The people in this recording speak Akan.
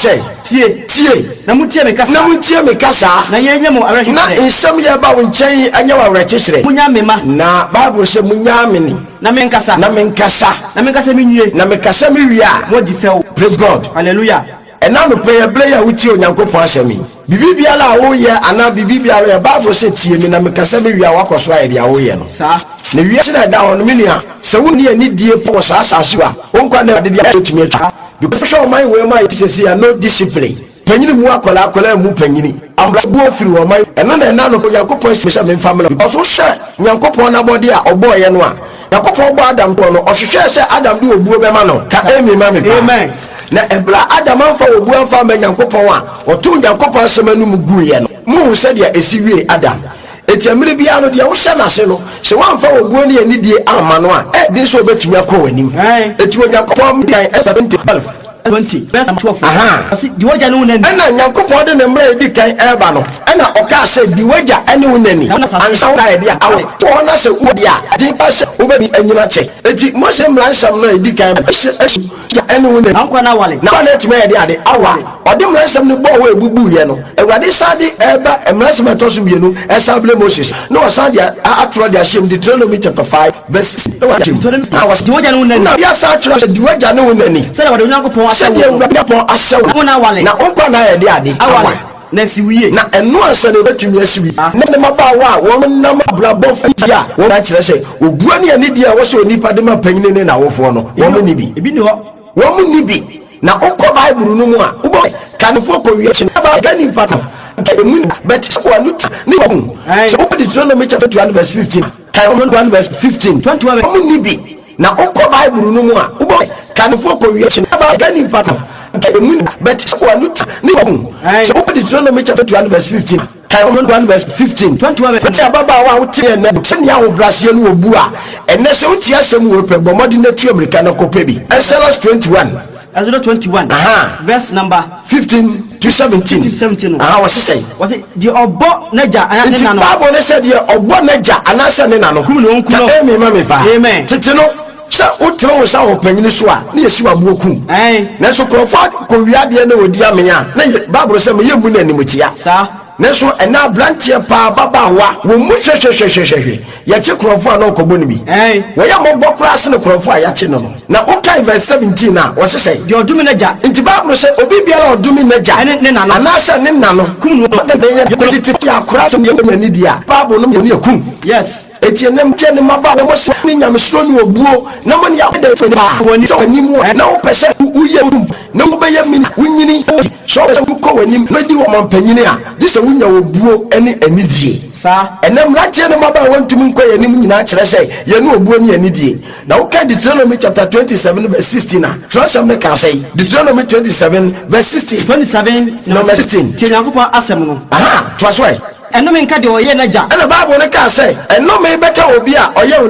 say tie na mutie me kasa na yenye mo awre na nsem ye ba wo nchen anya wa awre kyekere munya mema na Bible say munya me ni na menkasa menwie na mekasa me wi a mo di few. Praise God. Hallelujah. Ena no pay ble ya wuti onyankopon asemi bibibia la wo ye ana bibibia ya Bible say tie me na mekasa me wi a wakoso ayede a wo ye no sa na wi a da hono me nua se wo ne ani die po sa asase wa wonkwa na de dia otumi atwa because show my way my say no discipline panyini mu akola mu panyini ambu ofiri wo my ena no onyankopon say me family because wo hye onyankopon na body a oboye no a yakopon bo Adam to no ohwehwe se Adam de obuo be ma no ka emi ma me amen na ebla Adam anfa obuo anfa ma nyankopon a otu nyankopon semanu mu guye no mu se dia esiwie Adam etiamire bia no dia wo hye na se no se wanfa obuo ne ani die amma no a din so betumi akọ wanim eti onyankopon dia 20 verse 12 asi diwoja ne wonani ana nyankopon de ne mra edi kan eba no ana oka se diwoja ene wonani ansa na edi a to na se udi a din pa se obebi anyina che eti mo se mra nsam na edi kan ene wonani ankwa na wale na na etime edi ade awa odi mra nsam ne bo wo ebubu ye no ewade sade eba mra nsam etoso bienu esable Moses no wasade atro de ashem Deuteronomy chapter 5 verse 6 diwoja ne wonani na ya sa atro diwoja ne wonani se na wade nyankopon sɛdeɛ awurade apɔn ahyɛw na wale na wonkwa na yɛde ade awa na siwie na ɛno ansa na ɛbɛtumi asiwi ne ne mabaawa a wɔn nam abrabɔ fiti a wɔn akyerɛ sɛ obua ne ani deɛ wɔsɛ onipa de ma panyini ne n'awofoɔ no wɔn ni bi ebi ni hɔ wɔn ni bi na wokɔ Bible no mu a wobɔ kanfoɔ kɔ wie kyɛ ba ga nipa no but wɔn ne wɔn so wokɔ Deuteronomy chapter 21 verse 15 kan 21 verse 15 wɔn ni bi na wokɔ Bible no mu a wobɔ kanfoɔ kɔ wie kyɛ ba ga nipa no but wɔn ne wɔn so wokɔ Deuteronomy chapter 21 verse 15 kan 21 verse 15 but ababaawa wo tie na sɛnea wo brase no obu a ɛnɛ sɛ wo tie asɛm wo pɛ bɔ mɔde na tu America na kɔpɛ bi Exodus 21 verse number 15 to 17 what's say was it the obo naja ana nano Bible ne said the obo naja anasa ne nano kum no nkuno amen tete no sha utro wo sha opanyini so a na yesu abuokum na so krofo ko wiade na odi amenya na Bible say me yemu na animtia sa na so ena blantie pa babawa wo mu hwehwehwehwehwe ya che krofo a na okobo ni bi wo ya mo bokra se ne krofo a ya che no na okay verse 17 na wo se say the odumi naja nti Bible say obi biara odumi naja ne nano anasa ne nano kum no titi akora so ne ni dia Bible no me kum yes etienem tiene maba wo so ni nyamsro ni obuo na mo ni akeda ni ba woni so ni mu na wo pese uye na wo be yamini wunyini so ko wanim no di wo mampanyini a dise wunya obuo ene anidie sa enem latie no maba wontumi nko yanim nyina kire se ye no obuo ni anidie na wo ka Deuteronomy chapter 27 verse 16 na transam ne ka say Deuteronomy 27 verse 16 27 no 16 tie nyankopon asem no twas why eno me nka de oye naja ena Bible ne ka say eno me beka obi a oye